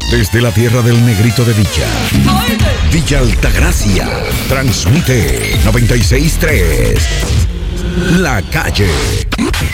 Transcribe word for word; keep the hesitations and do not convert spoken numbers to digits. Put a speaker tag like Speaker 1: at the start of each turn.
Speaker 1: Desde la tierra del negrito de Villa, Villa Altagracia, transmite noventa y seis punto tres. La Calle.